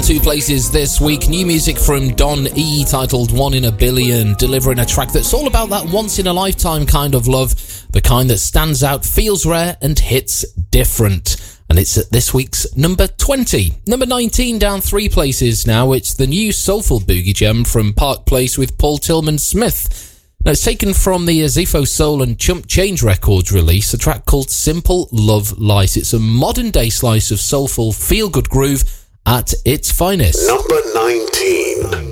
2 places this week. New music from Don E titled One in a Billion, delivering a track that's all about that once-in-a-lifetime kind of love, the kind that stands out, feels rare, and hits different. And it's at this week's number 20. Number 19, down 3 places now. It's the new soulful boogie gem from Park Place with Paul Tillman Smith. Now, it's taken from the Zifo Soul and Chump Change Records release, a track called Simple Love Light. It's a modern-day slice of soulful, feel-good groove at its finest. Number 19.